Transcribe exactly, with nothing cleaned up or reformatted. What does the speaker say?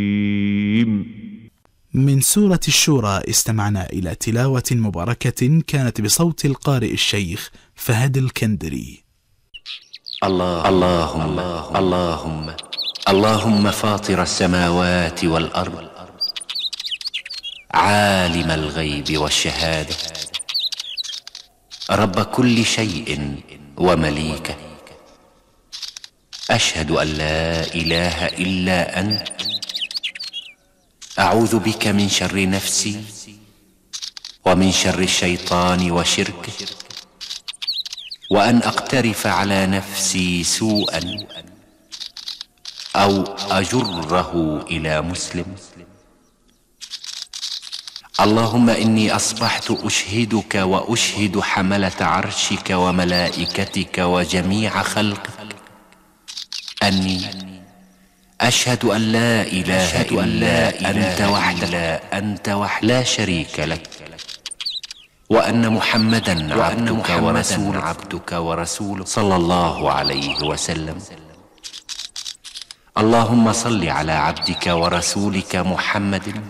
من سورة الشورى استمعنا إلى تلاوة مباركة كانت بصوت القارئ الشيخ فهد الكندري. الله اللهم اللهم اللهم فاطر السماوات والأرض، عالم الغيب والشهادة، رب كل شيء ومليكه، أشهد أن لا إله إلا أنت، أعوذ بك من شر نفسي ومن شر الشيطان وشركه، وأن أقترف على نفسي سوءا أو أجره إلى مسلم. اللهم إني أصبحت أشهدك وأشهد حملة عرشك وملائكتك وجميع خلقك أني أشهد أن لا إله إلا أنت وحدك أنت وحدك لا شريك لك، وأن محمدا عبدك ورسولك عبدك ورسولك صلى الله عليه وسلم. اللهم صل على عبدك ورسولك محمد